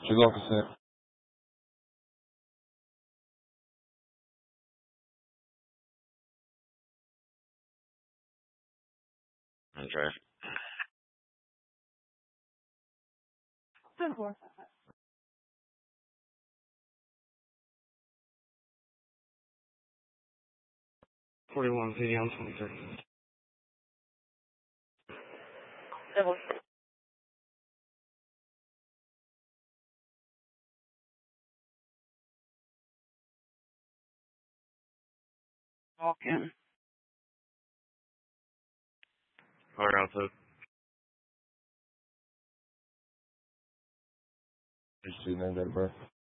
She's on consent. Okay. 10-4. 41 PD on 23. Double. Walk in. Fire outside. She's name, date of birth.